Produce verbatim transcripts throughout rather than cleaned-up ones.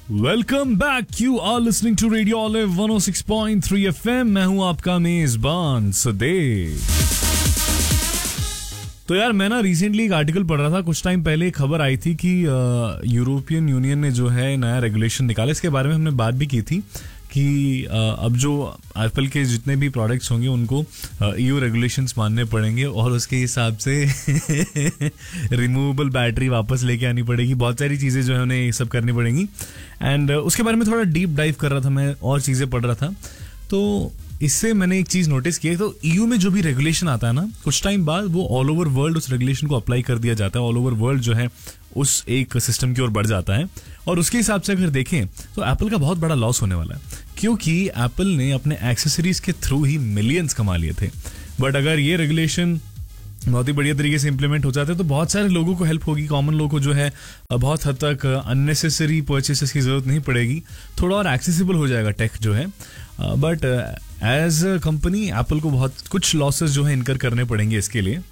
Welcome back, you are listening to radio olive one O six point three F M. मैं हूं आपका मेजबान सदेव। तो यार मैं ना रिसेंटली एक आर्टिकल पढ़ रहा था, कुछ टाइम पहले एक खबर आई थी कि यूरोपियन यूनियन ने जो है नया रेगुलेशन निकाला। इसके बारे में हमने बात भी की थी कि अब जो एप्पल के जितने भी प्रोडक्ट्स होंगे उनको ईयू रेगुलेशंस मानने पड़ेंगे और उसके हिसाब से रिमूवेबल बैटरी वापस लेके आनी पड़ेगी। बहुत सारी चीज़ें जो है उन्हें ये सब करनी पड़ेंगी। एंड उसके बारे में थोड़ा डीप डाइव कर रहा था मैं और चीज़ें पढ़ रहा था, तो इससे मैंने एक चीज़ नोटिस की है। तो ईयू में जो भी रेगुलेशन आता है ना, कुछ टाइम बाद वो ऑल ओवर वर्ल्ड उस रेगुलेशन को अप्लाई कर दिया जाता है। ऑल ओवर वर्ल्ड जो है उस एक सिस्टम की ओर बढ़ जाता है और उसके हिसाब से अगर देखें तो एप्पल का बहुत बड़ा लॉस होने वाला है, क्योंकि एप्पल ने अपने एक्सेसरीज के थ्रू ही मिलियंस कमा लिए थे। बट अगर ये रेगुलेशन बहुत ही बढ़िया तरीके से इंप्लीमेंट हो जाते हैं तो बहुत सारे लोगों को हेल्प होगी। कॉमन लोगों को जो है बहुत हद तक अननेसेसरी परचेसेस की जरूरत नहीं पड़ेगी, थोड़ा और एक्सेसिबल हो जाएगा टेक जो है। But as a company Apple को बहुत कुछ लॉसेस जो है इनकर करने पड़ेंगे इसके लिए,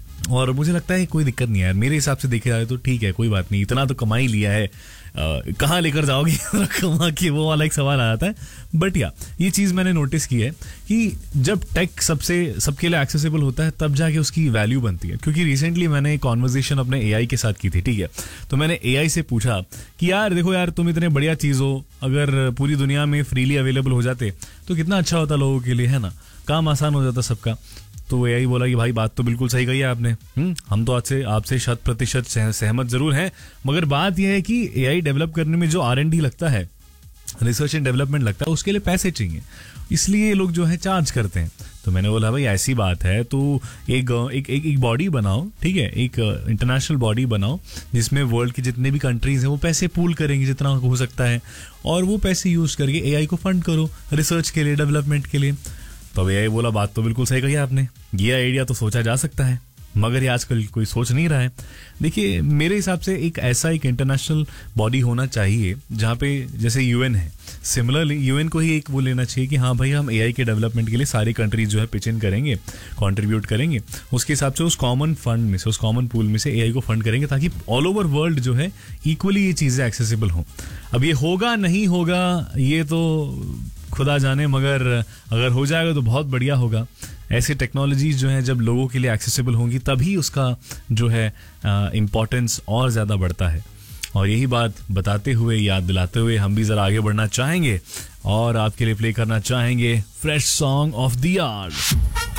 और मुझे लगता है कोई दिक्कत नहीं है यार। मेरे हिसाब से देखे जाए तो ठीक है, कोई बात नहीं, इतना तो कमा ही लिया है, कहाँ लेकर जाओगे कमा के, वो वाला एक सवाल आ जाता है। बट या ये चीज़ मैंने नोटिस की है कि जब टेक सबसे सबके लिए एक्सेसिबल होता है तब जाके उसकी वैल्यू बनती है। क्योंकि रिसेंटली मैंने एक कॉन्वर्जेशन अपने एआई के साथ की थी, ठीक है। तो मैंने एआई से पूछा कि यार देखो यार, तुम इतने बढ़िया चीज़ हो, अगर पूरी दुनिया में फ्रीली अवेलेबल हो जाते तो कितना अच्छा होता लोगों के लिए, है ना, काम आसान हो जाता सबका। तो यही बोला कि भाई बात तो बिल्कुल सही कही है आपने, हम तो आज से आपसे शत प्रतिशत सहमत जरूर हैं, मगर बात यह है कि एआई डेवलप करने में जो आर एंड डी लगता है, रिसर्च एंड डेवलपमेंट लगता है, उसके लिए पैसे चाहिए, इसलिए ये लोग जो है चार्ज करते हैं। तो मैंने बोला भाई ऐसी बात है तो एक एक एक, एक बॉडी बनाओ, ठीक है, एक इंटरनेशनल बॉडी बनाओ जिसमें वर्ल्ड की जितने भी कंट्रीज हैं वो पैसे पूल करेंगे जितना हो सकता है, और वो पैसे यूज करके एआई को फंड करो रिसर्च के लिए, डेवलपमेंट के लिए। तो अब एआई बोला बात तो बिल्कुल सही कही आपने, ये आइडिया तो सोचा जा सकता है, मगर ये आजकल कोई सोच नहीं रहा है। देखिए मेरे हिसाब से एक ऐसा एक इंटरनेशनल बॉडी होना चाहिए जहाँ पे जैसे यूएन है, सिमिलरली यूएन को ही एक वो लेना चाहिए कि हाँ भाई हम एआई के डेवलपमेंट के लिए सारी कंट्रीज जो है पिच इन करेंगे, कंट्रीब्यूट करेंगे, उसके हिसाब से उस कॉमन फंड में से, उस कॉमन पूल में से एआई को फंड करेंगे ताकि ऑल ओवर वर्ल्ड जो है इक्वली ये चीज़ें एक्सेसिबल हों। अब ये होगा नहीं होगा ये तो खुदा जाने, मगर अगर हो जाएगा तो बहुत बढ़िया होगा। ऐसी टेक्नोलॉजीज जो हैं जब लोगों के लिए एक्सेसिबल होंगी तभी उसका जो है इम्पोर्टेंस और ज़्यादा बढ़ता है। और यही बात बताते हुए, याद दिलाते हुए हम भी ज़रा आगे बढ़ना चाहेंगे और आपके लिए प्ले करना चाहेंगे fresh song of the our.